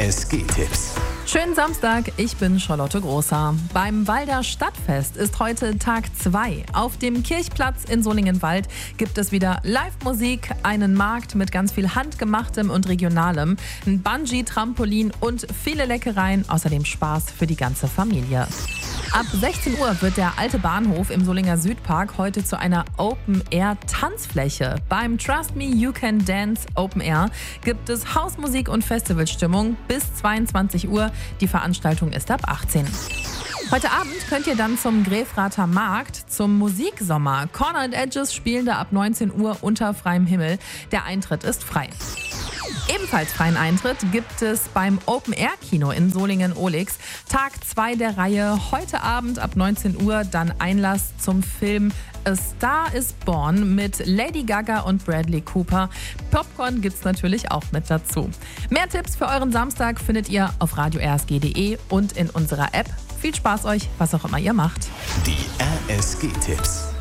RSG-Tipps. Schönen Samstag, ich bin Charlotte Großer. Beim Walder Stadtfest ist heute Tag 2. Auf dem Kirchplatz in Solingenwald gibt es wieder Live-Musik, einen Markt mit ganz viel Handgemachtem und Regionalem, ein Bungee-Trampolin und viele Leckereien, außerdem Spaß für die ganze Familie. Ab 16 Uhr wird der alte Bahnhof im Solinger Südpark heute zu einer Open-Air-Tanzfläche. Beim Trust Me You Can Dance Open Air gibt es Hausmusik und Festivalstimmung bis 22 Uhr. Die Veranstaltung ist ab 18. Heute Abend könnt ihr dann zum Grefrather Markt zum Musiksommer. Corner and Edges spielen da ab 19 Uhr unter freiem Himmel. Der Eintritt ist frei. Ebenfalls freien Eintritt gibt es beim Open-Air-Kino in Solingen-Olix. Tag 2 der Reihe, heute Abend ab 19 Uhr, dann Einlass zum Film A Star is Born mit Lady Gaga und Bradley Cooper. Popcorn gibt's natürlich auch mit dazu. Mehr Tipps für euren Samstag findet ihr auf radio-rsg.de und in unserer App. Viel Spaß euch, was auch immer ihr macht. Die RSG-Tipps.